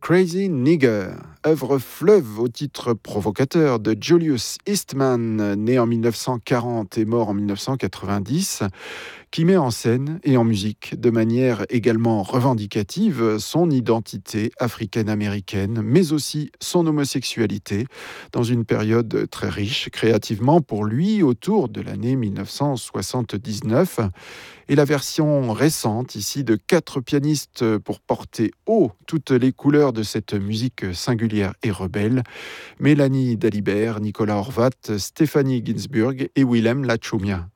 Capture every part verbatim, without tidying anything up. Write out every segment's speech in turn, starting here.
Crazy Nigger, œuvre fleuve au titre provocateur de Julius Eastman, né en mille neuf cent quarante et mort en mille neuf cent quatre-vingt-dix, qui met en scène et en musique de manière également revendicative son identité africaine-américaine, mais aussi son homosexualité, dans une période très riche créativement pour lui autour de l'année mille neuf cent soixante-dix-neuf. Et la version récente ici de quatre pianistes pour porter haut toutes les couleurs de cette musique singulière et rebelle: Mélanie Dalibert, Nicolas Horvat, Stéphanie Ginsburg et Willem Lachoumia.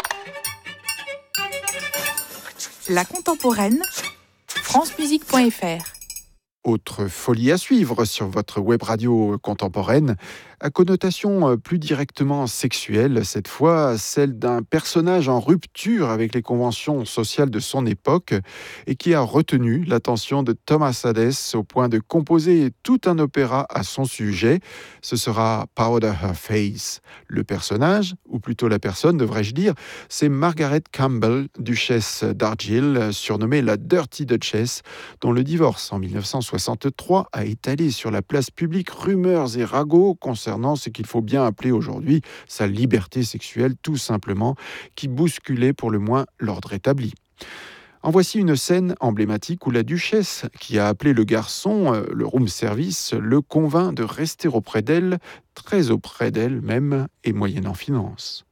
La contemporaine, francemusique point f r. Autre folie à suivre sur votre web radio contemporaine, à connotation plus directement sexuelle, cette fois celle d'un personnage en rupture avec les conventions sociales de son époque et qui a retenu l'attention de Thomas Hades au point de composer tout un opéra à son sujet. Ce sera Powder Her Face. Le personnage, ou plutôt la personne devrais-je dire, c'est Margaret Campbell, duchesse d'Argyll, surnommée la Dirty Duchess, dont le divorce en mille neuf cent soixante-trois a étalé sur la place publique rumeurs et ragots concernant ce qu'il faut bien appeler aujourd'hui sa liberté sexuelle, tout simplement, qui bousculait pour le moins l'ordre établi. En voici une scène emblématique où la duchesse, qui a appelé le garçon, le room service, le convainc de rester auprès d'elle, très auprès d'elle même, et moyennant finance.